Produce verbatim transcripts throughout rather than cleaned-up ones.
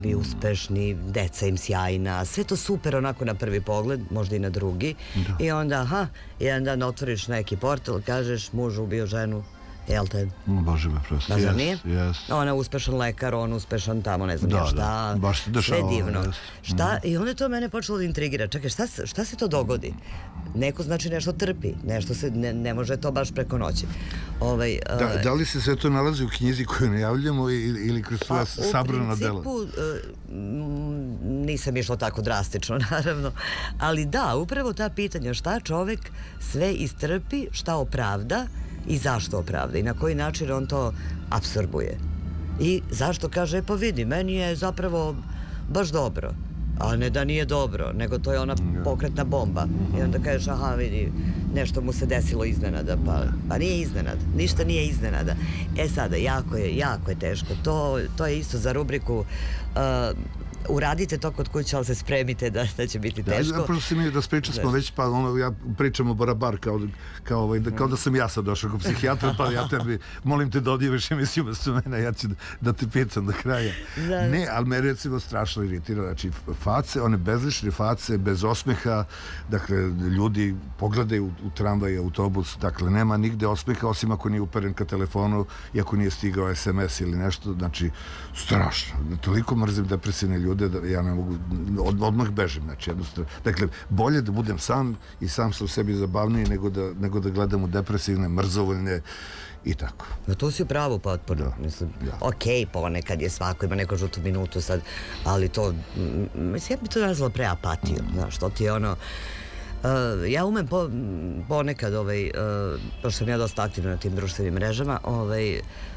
i uspešni, deca im sjajna, sve to super onako na prvi pogled, možda i na drugi. Da. I onda, aha, jedan dan otvoriš neki portal, kažeš muž ubio ženu, jel te? Bože me prosti, jes, jes, jes. Ona je uspešan lekar, on uspešan tamo, ne znam da, ja šta. Da, baš se dešava. Sve divno. Jes. Šta, mm. I onda je to mene počelo da intrigira. Čekaj, šta, šta se to dogodi? Neko znači nešto trpi, nešto se, ne, ne može to baš preko noći. Ovaj, da, uh, da li se sve to nalazi u knjizi koju najavljamo ili, ili kroz svoja pa, sabrana dela? U principu uh, nisam išla tako drastično, naravno, ali da, upravo ta pitanja šta čovek sve istrpi, šta opravda i zašto opravda i na koji način on to apsorbuje. I zašto kaže, pa vidi, meni je zapravo baš dobro. A ne da nije dobro, nego to je ona pokretna bomba. I onda kažeš, aha, vidi, nešto mu se desilo iznenada. Pa, pa nije iznenada, ništa nije iznenada. E sada, jako je, jako je teško. To, to je isto za rubriku uh, uradite to kod kuće, ali se spremite da, da će biti teško. Da, prosto si mi da spričali smo već, pa ono, ja pričam o barabar kao, kao, ovaj, kao da sam ja sad došao kod psihijatra, pa ja tebi, molim te da odjeveš emisiju mesto mene, ja ću da te pitam do kraja. Da. Ne, ali me recimo strašno iritira, znači face, one bezlične face, bez osmeha, dakle, ljudi pogledaju u, u tramvaj, autobus, dakle, nema nigde osmeha, osim ako nije uperen ka telefonu i ako nije stigao es em es ili nešto, znači, strašno. Toliko mrzim depresivne ljude da ja ne mogu, od, odmah bežim, znači jednostavno, dakle, bolje da budem sam i sam sam u sebi zabavniji nego da, nego da gledam u depresivne, mrzovoljne i tako. No to si pravo potpuno, da. mislim, da. ok, ponekad je svako, ima neko žutu minutu sad, ali to, mislim, ja bi to nazvala preapatiju, mm. znaš, to ti je ono, Uh, ja umem po, ponekad, ovaj, uh, pošto sam ja dosta aktivna na tim društvenim mrežama, ovaj,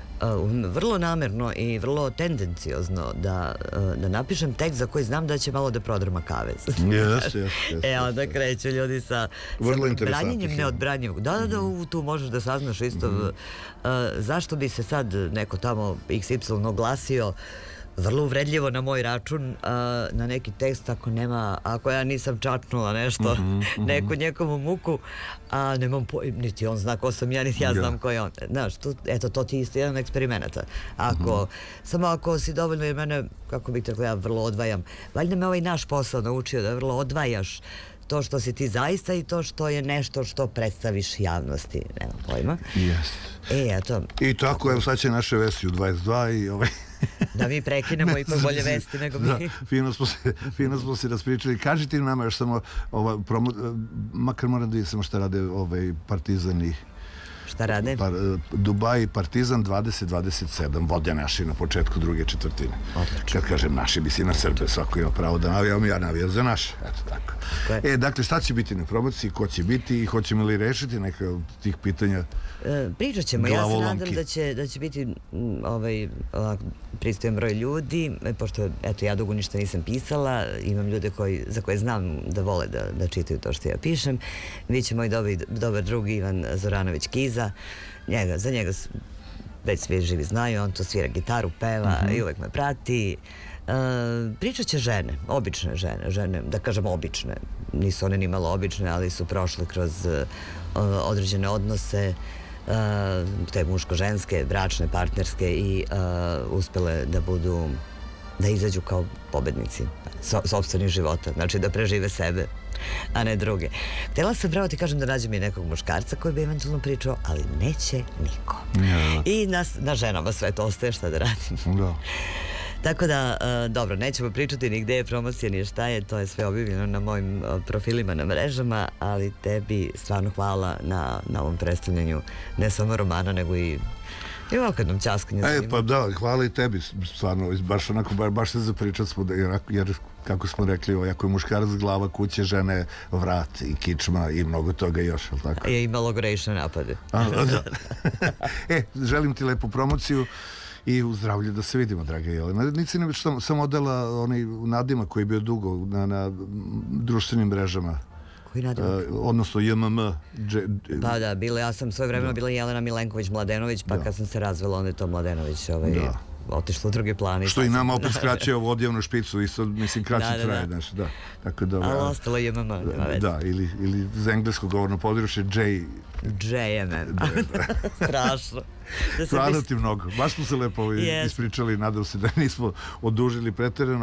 Uh, vrlo namerno i vrlo tendenciozno da, uh, da napišem tekst za koji znam da će malo da prodrma kavez. Jes, jes, jes. E, onda kreću ljudi sa, sa branjenjem neodbranjivog. Da, da, da, mm-hmm. tu možeš da saznaš isto mm-hmm. uh, zašto bi se sad neko tamo iks ipsilon oglasio vrlo uvredljivo na moj račun uh, na neki tekst ako nema, ako ja nisam čatnula nešto mm -hmm, neku njekovu muku, a nemam pojma, niti on zna ko sam ja, niti ja yeah. znam ko je on. Znaš, tu, eto, to ti je isto jedan eksperimenta. Ako, mm -hmm. samo ako si dovoljno, jer mene, kako bih rekla, ja vrlo odvajam. Valjda me ovaj naš posao naučio da vrlo odvajaš to što si ti zaista i to što je nešto što predstaviš javnosti. Nema pojma. Yes. E, eto. I tako, evo sad će naše vesti u dvadeset dva i ovaj... Da mi prekinemo i bolje vesti nego mi. Da, fino smo se, fino smo se raspričali. Kažite nama još samo, ova, promo, makar moram da vidim samo šta rade ovaj Partizan i šta rade? Par, Dubai Partizan dvadeset dvadeset sedam, vode naši na početku druge četvrtine. Odlično. Kad kažem naši, mislim na Srbe, svako ima pravo da navijam, ja navijam za naše. Eto tako. E, dakle, šta će biti na promociji, ko će biti i hoćemo li rešiti neka od tih pitanja? E, pričat ćemo, ja se nadam da će, da će biti ovaj, pristojan broj ljudi, pošto, eto, ja dugo ništa nisam pisala, imam ljude koji, za koje znam da vole da, da čitaju to što ja pišem. Vi će moj dobar, dobar drug Ivan Zoranović-Kiza, njega, za njega već svi živi znaju, on to svira gitaru, peva mm-hmm. i uvek me prati. Uh, pričat će žene, obične žene, žene, da kažem obične, nisu one ni malo obične, ali su prošle kroz uh, određene odnose, uh, te muško-ženske, bračne, partnerske i uh, uspele da budu, da izađu kao pobednici so, sopstvenih života, znači da prežive sebe, a ne druge. Htjela sam pravo ti kažem da nađem i nekog muškarca koji bi eventualno pričao, ali neće niko. Ja. I na, na ženama sve to ostaje, šta da radim. Da. Tako da, uh, dobro, nećemo pričati ni gde je promocija, ni šta je, to je sve objavljeno na mojim uh, profilima na mrežama, ali tebi stvarno hvala na, na ovom predstavljanju, ne samo romana, nego i i okadnom časkanju. E, pa da, hvala i tebi, stvarno, baš onako, baš, baš se zapričat smo, da, jer, jer, kako smo rekli, ako je muškarac glava kuće, žene vrat i kičma i mnogo toga još, ali tako? Je imalo gorejšne napade. A, da. E, želim ti lepu promociju i u zdravlju da se vidimo, draga Jelena. Nici ne već sam odela onaj nadimak koji je bio dugo na, na društvenim mrežama. Koji nadimak? Uh, odnosno J M M. Pa da, bila, ja sam svoje vremena bila Jelena Milenković Mladenović, pa da. Kad sam se razvela, onda je to Mladenović. Ovaj, da. otišlo u druge plane. Što i nama opet skraćuje ovu odjevnu špicu, isto, mislim, kraće da, da, traje, da. znaš, da. Tako da, ali ostalo je M M, nema veze. Da, ili, ili za englesko govorno područje J... J M M. Strašno. Hvala ti mnogo. Baš smo se lepo ispričali, nadam se da nismo odužili preterano.